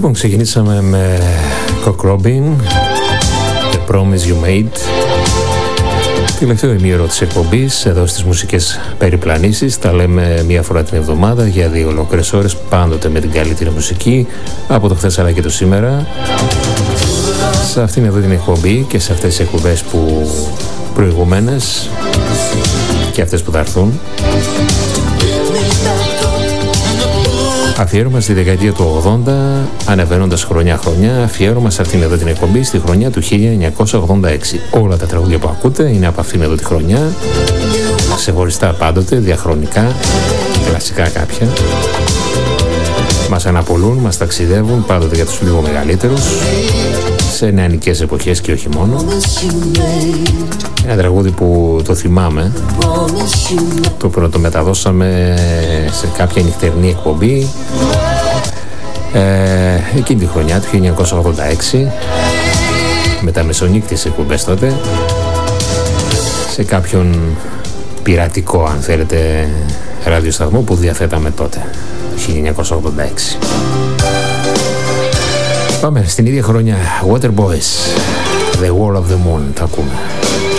Λοιπόν, ξεκινήσαμε με Cock Robin, The Promise You Made. Τελευταίο ημίωρο της εκπομπής, εδώ στις μουσικές περιπλανήσεις. Τα λέμε μία φορά την εβδομάδα για 2 ολόκληρες ώρες, πάντοτε με την καλύτερη μουσική, από το χθες αλλά και το σήμερα. Σε αυτήν εδώ την εκπομπή και σε αυτές τις εκπομπές που προηγούμενες και αυτές που θα έρθουν. Αφιέρωμα στη δεκαετία του 80, ανεβαίνοντας χρονιά-χρονιά, αφιέρωμα σε αυτήν εδώ την εκπομπή στη χρονιά του 1986. Όλα τα τραγούδια που ακούτε είναι από αυτήν εδώ τη χρονιά, ξεχωριστά πάντοτε, διαχρονικά, κλασικά κάποια. Μας αναπολούν, μας ταξιδεύουν πάντοτε για τους λίγο μεγαλύτερους, σε νεανικές εποχές και όχι μόνο. Ένα τραγούδι που το θυμάμαι, το πρώτο μεταδώσαμε σε κάποια νυχτερινή εκπομπή εκείνη τη χρονιά του 1986, με τα μεσονύκτιες εκπομπές τότε, σε κάποιον πειρατικό, αν θέλετε, ραδιοσταθμό που διαθέταμε τότε, το 1986. Πάμε στην ίδια χρονιά, Waterboys, The Wall of the Moon, τα ακούμε.